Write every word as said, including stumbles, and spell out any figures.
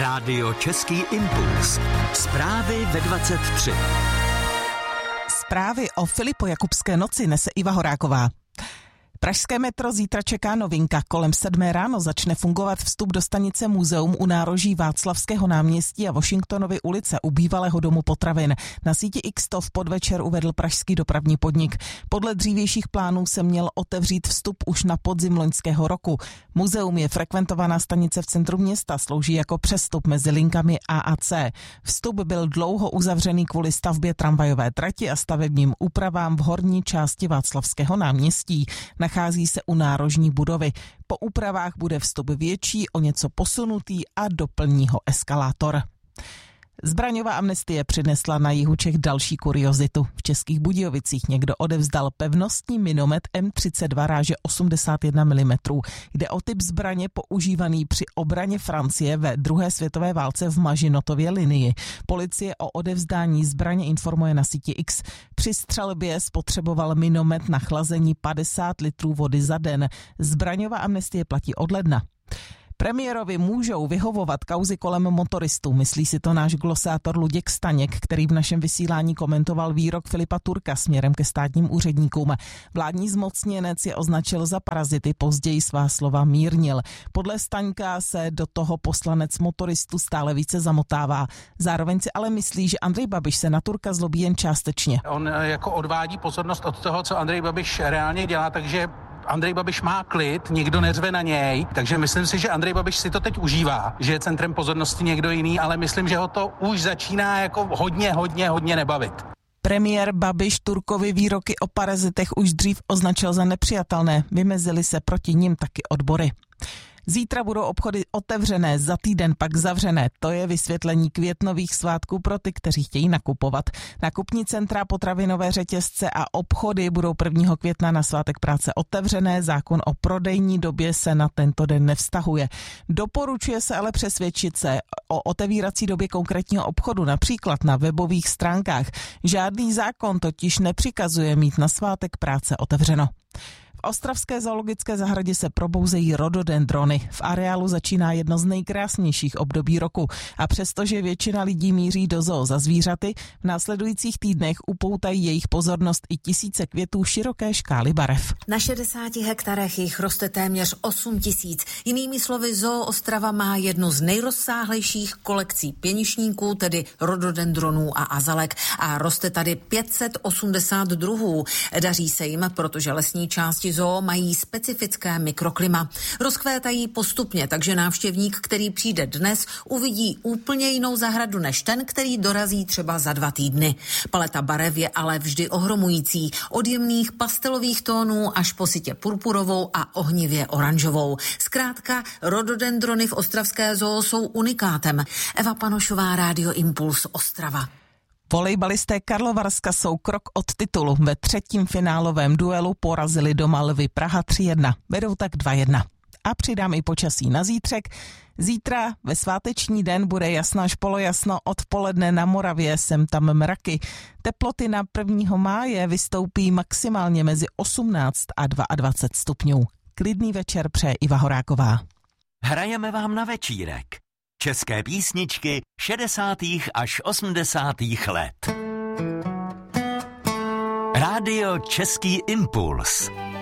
Rádio Český impuls. Zprávy ve dvacet tři. Zprávy o Filipojakubské noci nese Iva Horáková. Pražské metro zítra čeká novinka. Kolem sedmé ráno začne fungovat vstup do stanice Muzeum u nároží Václavského náměstí a Washingtonovy ulice u bývalého domu potravin. Na síti X to v podvečer uvedl pražský dopravní podnik. Podle dřívějších plánů se měl otevřít vstup už na podzim loňského roku. Muzeum je frekventovaná stanice v centru města, slouží jako přestup mezi linkami A a C. Vstup byl dlouho uzavřený kvůli stavbě tramvajové trati a stavebním úpravám v horní části Václavského náměstí. Nachází se u nárožní budovy. Po úpravách bude vstup větší, o něco posunutý a doplní ho eskalátor. Zbraňová amnestie přinesla na jihu Čech další kuriozitu. V Českých Budějovicích někdo odevzdal pevnostní minomet M třicet dva ráže osmdesát jedna milimetrů. Jde o typ zbraně používaný při obraně Francie ve druhé světové válce v Mažinotově linii. Policie o odevzdání zbraně informuje na síti X. Při střelbě spotřeboval minomet na chlazení padesát litrů vody za den. Zbraňová amnestie platí od ledna. Premiérovi můžou vyhovovat kauzy kolem motoristů, myslí si to náš glosátor Luděk Staněk, který v našem vysílání komentoval výrok Filipa Turka směrem ke státním úředníkům. Vládní zmocněnec je označil za parazity, později svá slova mírnil. Podle Staňka se do toho poslanec motoristů stále více zamotává. Zároveň si ale myslí, že Andrej Babiš se na Turka zlobí jen částečně. On jako odvádí pozornost od toho, co Andrej Babiš reálně dělá, takže Andrej Babiš má klid, nikdo neřve na něj, takže myslím si, že Andrej Babiš si to teď užívá, že je centrem pozornosti někdo jiný, ale myslím, že ho to už začíná jako hodně, hodně, hodně nebavit. Premiér Babiš Turkovi výroky o parazitech už dřív označil za nepřijatelné, vymezily se proti nim taky odbory. Zítra budou obchody otevřené, za týden pak zavřené. To je vysvětlení květnových svátků pro ty, kteří chtějí nakupovat. Nakupní centra, potravinové řetězce a obchody budou prvního května na svátek práce otevřené. Zákon o prodejní době se na tento den nevztahuje. Doporučuje se ale přesvědčit se o otevírací době konkrétního obchodu, například na webových stránkách. Žádný zákon totiž nepřikazuje mít na svátek práce otevřeno. V ostravské zoologické zahradě se probouzejí rododendrony. V areálu začíná jedno z nejkrásnějších období roku a přestože většina lidí míří do zoo za zvířaty, v následujících týdnech upoutají jejich pozornost i tisíce květů široké škály barev. Na šedesáti hektarech jich roste téměř osm tisíc. Jinými slovy, Zoo Ostrava má jednu z nejrozsáhlejších kolekcí pěnišníků, tedy rododendronů a azalek, a roste tady pět set osmdesát druhů. Daří se jim, protože lesní části zoo mají specifické mikroklima. Rozkvétají postupně, takže návštěvník, který přijde dnes, uvidí úplně jinou zahradu než ten, který dorazí třeba za dva týdny. Paleta barev je ale vždy ohromující. Od jemných pastelových tónů až po sytě purpurovou a ohnivě oranžovou. Zkrátka, rododendrony v ostravské zoo jsou unikátem. Eva Panošová, Rádio Impuls, Ostrava. Volejbalisté Karlovarska jsou krok od titulu. Ve třetím finálovém duelu porazili doma Lvy Praha tři jedna. Vedou tak dva jedna. A přidám i počasí na zítřek. Zítra ve sváteční den bude jasno až polojasno, odpoledne na Moravě sem tam mraky. Teploty na prvního máje vystoupí maximálně mezi osmnáct a dvacet dva stupňů. Klidný večer přeje Iva Horáková. Hrajeme vám na večírek. České písničky šedesátých až osmdesátých let. Rádio Český impuls.